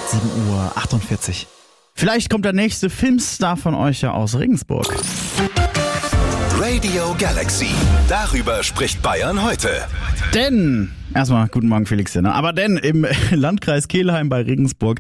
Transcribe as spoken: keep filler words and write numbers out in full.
sieben Uhr achtundvierzig. Vielleicht kommt der nächste Filmstar von euch ja aus Regensburg. Radio Galaxy. Darüber spricht Bayern heute. Denn, erstmal guten Morgen Felix, ne? Aber denn im Landkreis Kelheim bei Regensburg